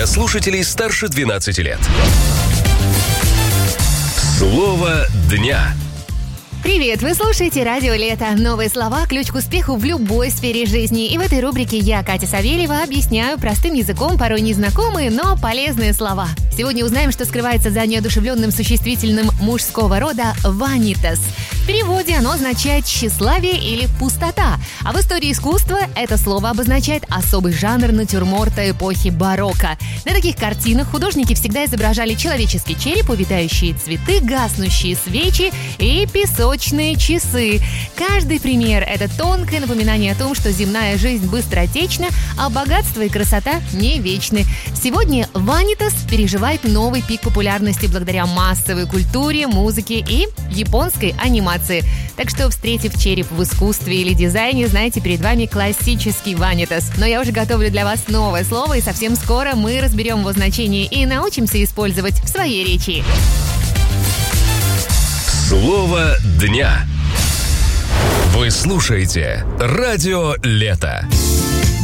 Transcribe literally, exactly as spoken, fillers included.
для слушателей старше двенадцати лет. Слово дня. Привет! Вы слушаете «Радио Лето». Новые слова – ключ к успеху в любой сфере жизни. И в этой рубрике я, Катя Савельева, объясняю простым языком порой незнакомые, но полезные слова. Сегодня узнаем, что скрывается за неодушевленным существительным мужского рода «ванитас». В переводе оно означает «тщеславие» или «пустота». А в истории искусства это слово обозначает особый жанр натюрморта эпохи барокко. На таких картинах художники всегда изображали человеческий череп, увядающие цветы, гаснущие свечи и песочные часы. Каждый пример – это тонкое напоминание о том, что земная жизнь быстротечна, а богатство и красота не вечны. Сегодня ванитас переживает новый пик популярности благодаря массовой культуре, музыке и японской анимации. Так что, встретив череп в искусстве или дизайне, знаете, перед вами классический ванитас. Но я уже готовлю для вас новое слово, и совсем скоро мы разберем его значение и научимся использовать в своей речи. Слово дня. Вы слушаете «Радио Лето».